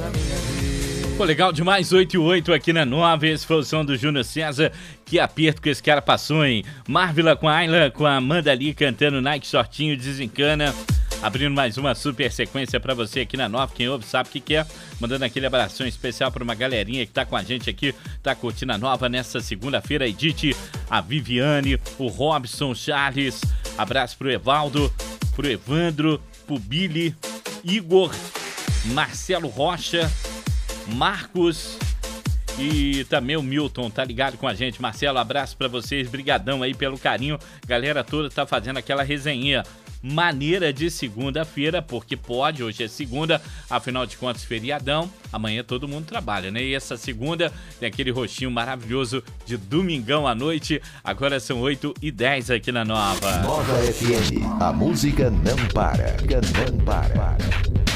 Pô, legal demais, 8 e 8 aqui na 9, esse foi o som do Júnior César. Que aperto que esse cara passou, hein? Marvila com a Ayla, com a Amanda Lee cantando Nike Shortinho, Desencana. Abrindo mais uma super sequência pra você aqui na 9, quem ouve sabe o que é. Mandando aquele abração especial pra uma galerinha que tá com a gente aqui, tá curtindo a Nova nessa segunda-feira. A Edith, a Viviane, o Robson, Charles. Abraço pro Evaldo, pro Evandro, pro Billy, Igor, Marcelo Rocha, Marcos e também o Milton, tá ligado com a gente. Marcelo, abraço pra vocês, brigadão aí pelo carinho. Galera toda tá fazendo aquela resenha maneira de segunda-feira, porque pode, hoje é segunda, afinal de contas feriadão, amanhã todo mundo trabalha, né? E essa segunda tem aquele rostinho maravilhoso de domingão à noite. Agora são 8h10 aqui na Nova. Nova FM, a música não para, não para.